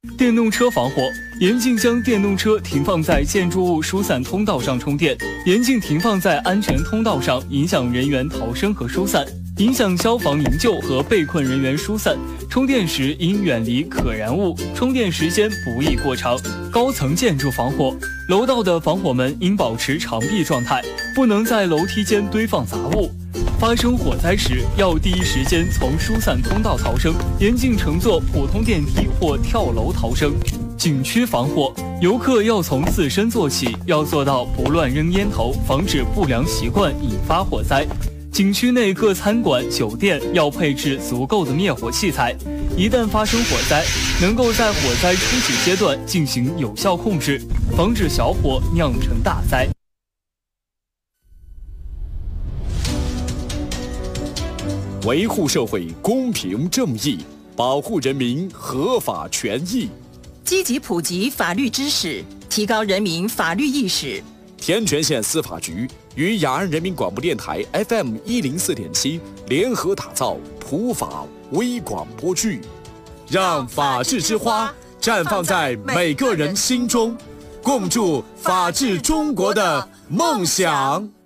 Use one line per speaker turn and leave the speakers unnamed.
电动车防火，严禁将电动车停放在建筑物疏散通道上充电，严禁停放在安全通道上，影响人员逃生和疏散，影响消防营救和被困人员疏散。充电时应远离可燃物，充电时间不宜过长。高层建筑防火，楼道的防火门应保持长闭状态，不能在楼梯间堆放杂物。发生火灾时，要第一时间从疏散通道逃生，严禁乘坐普通电梯或跳楼逃生。景区防火，游客要从自身做起，要做到不乱扔烟头，防止不良习惯引发火灾。景区内各餐馆、酒店要配置足够的灭火器材，一旦发生火灾，能够在火灾初期阶段进行有效控制，防止小火酿成大灾。
维护社会公平正义，保护人民合法权益，
积极普及法律知识，提高人民法律意识。
天全县司法局与雅安人民广播电台 FM104.7联合打造普法微广播剧，让法治之花绽放在每个人心中，共筑法治中国的梦想。